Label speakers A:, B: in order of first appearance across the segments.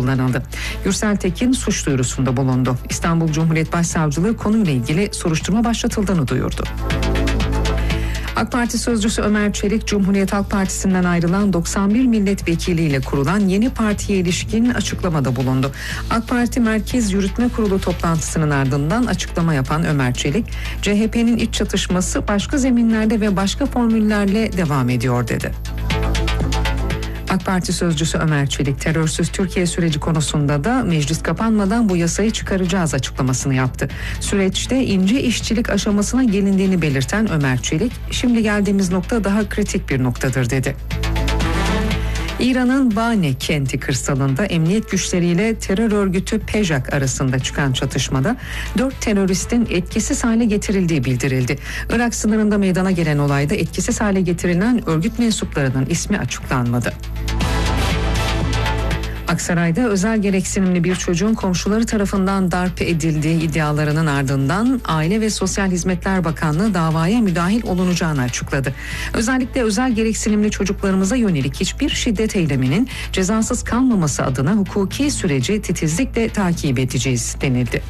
A: kullanıldı. Gürsel Tekin suç duyurusunda bulundu. İstanbul Cumhuriyet Başsavcılığı konuyla ilgili soruşturma başlatıldığını duyurdu. AK Parti sözcüsü Ömer Çelik, Cumhuriyet Halk Partisi'nden ayrılan 91 milletvekiliyle kurulan yeni partiye ilişkin açıklamada bulundu. AK Parti Merkez Yürütme Kurulu toplantısının ardından açıklama yapan Ömer Çelik, CHP'nin iç çatışması başka zeminlerde ve başka formüllerle devam ediyor dedi. AK Parti sözcüsü Ömer Çelik, terörsüz Türkiye süreci konusunda da meclis kapanmadan bu yasayı çıkaracağız açıklamasını yaptı. Süreçte ince işçilik aşamasına gelindiğini belirten Ömer Çelik, şimdi geldiğimiz nokta daha kritik bir noktadır dedi. İran'ın Bane kenti kırsalında emniyet güçleriyle terör örgütü PJAK arasında çıkan çatışmada 4 teröristin etkisiz hale getirildiği bildirildi. Irak sınırında meydana gelen olayda etkisiz hale getirilen örgüt mensuplarının ismi açıklanmadı. Aksaray'da özel gereksinimli bir çocuğun komşuları tarafından darp edildiği iddialarının ardından Aile ve Sosyal Hizmetler Bakanlığı davaya müdahil olunacağını açıkladı. Özellikle özel gereksinimli çocuklarımıza yönelik hiçbir şiddet eyleminin cezasız kalmaması adına hukuki süreci titizlikle takip edeceğiz denildi.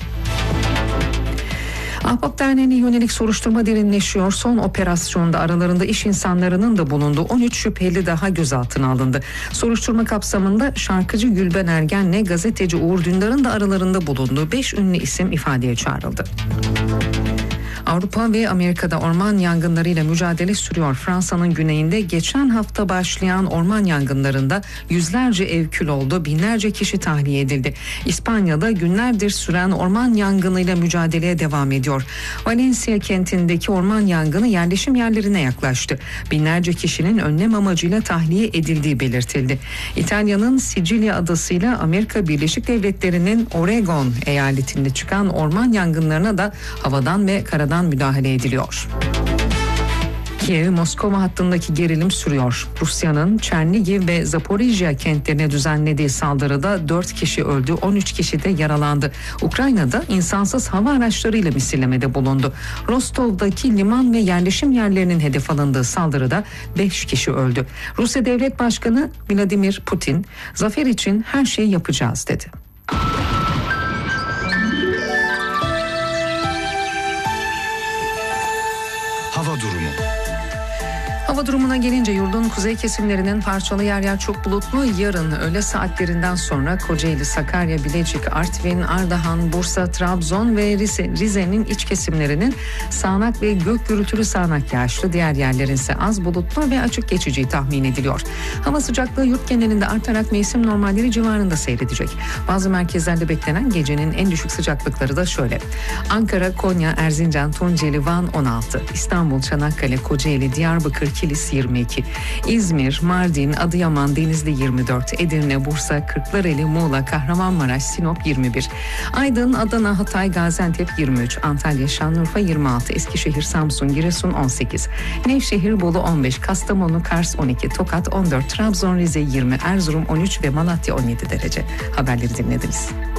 A: Ahbap Derneği'ne yönelik soruşturma derinleşiyor. Son operasyonda aralarında iş insanlarının da bulunduğu 13 şüpheli daha gözaltına alındı. Soruşturma kapsamında şarkıcı Gülben Ergen'le gazeteci Uğur Dündar'ın da aralarında bulunduğu 5 ünlü isim ifadeye çağrıldı. Avrupa ve Amerika'da orman yangınlarıyla mücadele sürüyor. Fransa'nın güneyinde geçen hafta başlayan orman yangınlarında yüzlerce ev kül oldu, binlerce kişi tahliye edildi. İspanya'da günlerdir süren orman yangınıyla mücadeleye devam ediyor. Valencia kentindeki orman yangını yerleşim yerlerine yaklaştı. Binlerce kişinin önlem amacıyla tahliye edildiği belirtildi. İtalya'nın Sicilya adasıyla Amerika Birleşik Devletleri'nin Oregon eyaletinde çıkan orman yangınlarına da havadan ve karadan müdahale ediliyor. Kiev-Moskova hattındaki gerilim sürüyor. Rusya'nın Çernigiv ve Zaporijya kentlerine düzenlediği saldırıda 4 kişi öldü, 13 kişi de yaralandı. Ukrayna'da insansız hava araçlarıyla misillemede bulundu. Rostov'daki liman ve yerleşim yerlerinin hedef alındığı saldırıda 5 kişi öldü. Rusya Devlet Başkanı Vladimir Putin, zafer için her şeyi yapacağız dedi.
B: Hava durumu.
A: Hava durumuna gelince yurdun kuzey kesimlerinin parçalı yer yer çok bulutlu. Yarın öğle saatlerinden sonra Kocaeli, Sakarya, Bilecik, Artvin, Ardahan, Bursa, Trabzon ve Rize'nin iç kesimlerinin sağanak ve gök gürültülü sağanak yağışlı, diğer yerlerin ise az bulutlu ve açık geçeceği tahmin ediliyor. Hava sıcaklığı yurt genelinde artarak mevsim normalleri civarında seyredecek. Bazı merkezlerde beklenen gecenin en düşük sıcaklıkları da şöyle: Ankara, Konya, Erzincan, Tunceli, Van 16, İstanbul, Çanakkale, Kocaeli, Diyarbakır, Kilis 22, İzmir, Mardin, Adıyaman, Denizli 24, Edirne, Bursa, Kırklareli, Muğla, Kahramanmaraş, Sinop 21, Aydın, Adana, Hatay, Gaziantep 23, Antalya, Şanlıurfa 26, Eskişehir, Samsun, Giresun 18, Nevşehir, Bolu 15, Kastamonu, Kars 12, Tokat 14, Trabzon, Rize 20, Erzurum 13 ve Malatya 17 derece. Haberleri dinlediniz.